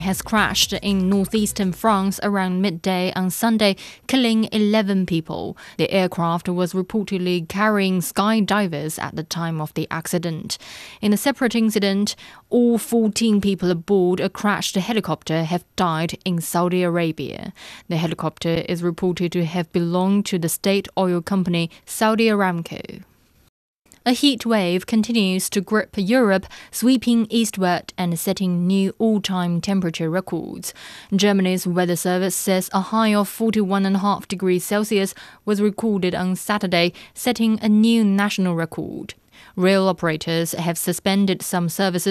has crashed in northeastern France around midday on Sunday, killing 11 people. The aircraft was reportedly carrying skydivers at the time of the accident. In a separate incident, all 14 people aboard a crashed helicopter have died in Saudi Arabia. The helicopter is reported to have belonged to the state oil company Saudi Aramco. A heat wave continues to grip Europe, sweeping eastward and setting new all-time temperature records. Germany's weather service says a high of 41.5 degrees Celsius was recorded on Saturday, setting a new national record. Rail operators have suspended some services